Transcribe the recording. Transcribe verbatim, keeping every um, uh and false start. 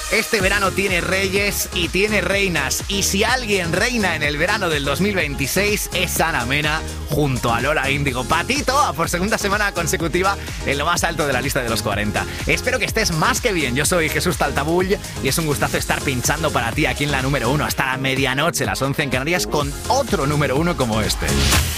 Este verano tiene reyes y tiene reinas. Y si alguien reina en el verano del dos mil veintiséis es Ana Mena junto a Lola Índigo. Patito, a por segunda semana consecutiva en lo más alto de la lista de los cuarenta. Espero que estés más que bien. Yo soy Jesús Taltabull y es un gustazo estar pinchando para ti aquí en la número uno hasta la medianoche, las once en Canarias, con otro número uno como este.